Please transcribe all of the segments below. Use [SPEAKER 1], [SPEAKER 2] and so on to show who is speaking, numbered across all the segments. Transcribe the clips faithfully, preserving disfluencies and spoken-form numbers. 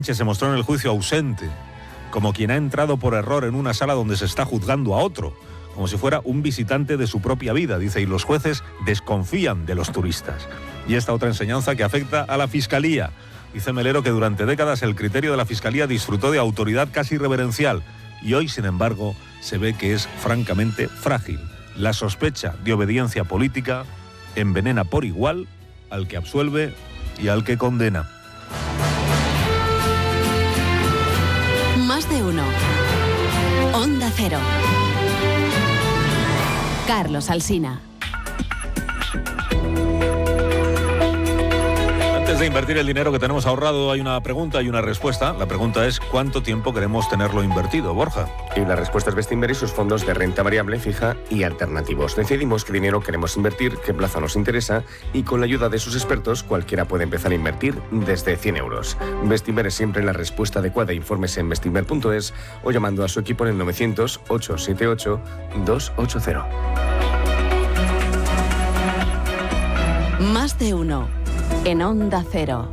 [SPEAKER 1] Se mostró en el juicio ausente, como quien ha entrado por error en una sala donde se está juzgando a otro, como si fuera un visitante de su propia vida, dice, y los jueces desconfían de los turistas. Y esta otra enseñanza que afecta a la Fiscalía. Dice Melero que durante décadas el criterio de la Fiscalía disfrutó de autoridad casi reverencial y hoy, sin embargo, se ve que es francamente frágil. La sospecha de obediencia política envenena por igual al que absuelve y al que condena.
[SPEAKER 2] Más de uno. Onda Cero. Carlos Alsina.
[SPEAKER 1] Antes de invertir el dinero que tenemos ahorrado, hay una pregunta y una respuesta. La pregunta es: ¿cuánto tiempo queremos tenerlo invertido, Borja?
[SPEAKER 3] Y la respuesta es Bestinver y sus fondos de renta variable, fija y alternativos. Decidimos qué dinero queremos invertir, qué plazo nos interesa y con la ayuda de sus expertos cualquiera puede empezar a invertir desde cien euros. Bestinver es siempre la respuesta adecuada. Infórmese en bestinver punto es o llamando a su equipo en el novecientos, ochocientos setenta y ocho, doscientos ochenta.
[SPEAKER 2] Más de uno. En Onda Cero.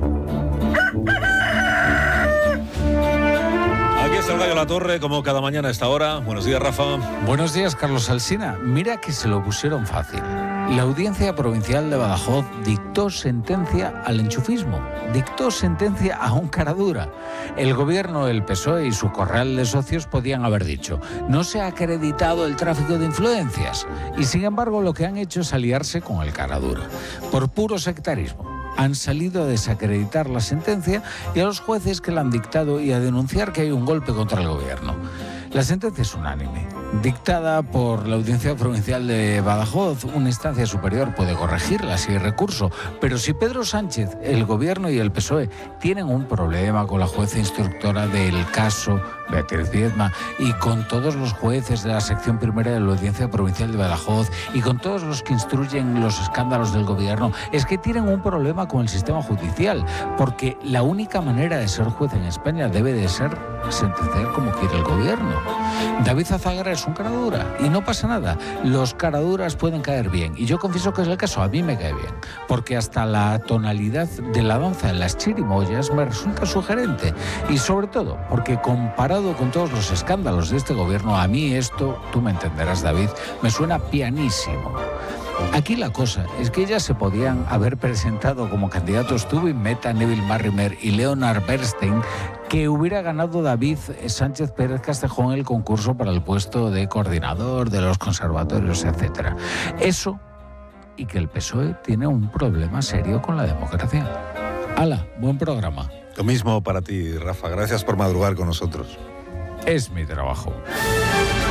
[SPEAKER 1] Aquí está el Gallo La Torre, como cada mañana a esta hora. Buenos días, Rafa.
[SPEAKER 4] Buenos días, Carlos Alsina. Mira que se lo pusieron fácil. La Audiencia Provincial de Badajoz dictó sentencia al enchufismo, dictó sentencia a un cara dura. El gobierno, el P S O E y su corral de socios podían haber dicho: no se ha acreditado el tráfico de influencias. Y sin embargo lo que han hecho es aliarse con el cara dura, por puro sectarismo. Han salido a desacreditar la sentencia y a los jueces que la han dictado y a denunciar que hay un golpe contra el gobierno. La sentencia es unánime, dictada por la Audiencia Provincial de Badajoz. Una instancia superior puede corregirla si hay recurso, pero si Pedro Sánchez, el gobierno y el P S O E tienen un problema con la jueza instructora del caso, Beatriz Viedma, y con todos los jueces de la sección primera de la Audiencia Provincial de Badajoz y con todos los que instruyen los escándalos del gobierno, es que tienen un problema con el sistema judicial, porque la única manera de ser juez en España debe de ser sentenciar como quiere el gobierno. David Azagra es un caradura y no pasa nada. Los caraduras pueden caer bien y yo confieso que es el caso, a mí me cae bien, porque hasta la tonalidad de la danza en las chirimoyas me resulta sugerente y sobre todo porque comparado con todos los escándalos de este gobierno, a mí esto, tú me entenderás, David, me suena pianísimo. Aquí la cosa es que ellas se podían haber presentado como candidatos Tubin Mehta, Neville Marrimer y Leonard Bernstein, que hubiera ganado David Sánchez Pérez Castejón el concurso para el puesto de coordinador de los conservatorios, etcétera. Eso y que el P S O E tiene un problema serio con la democracia. ¡Hala! Buen programa.
[SPEAKER 1] Lo mismo para ti, Rafa. Gracias por madrugar con nosotros.
[SPEAKER 4] Es mi trabajo.